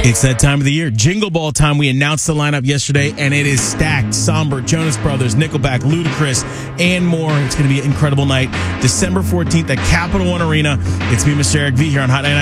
It's that time of the year. Jingle Ball time. We announced the lineup yesterday, and it is stacked. Somber, Jonas Brothers, Nickelback, Ludacris, and more. It's going to be an incredible night. December 14th at Capital One Arena. It's me, Mr. Eric V, here on Hot 99.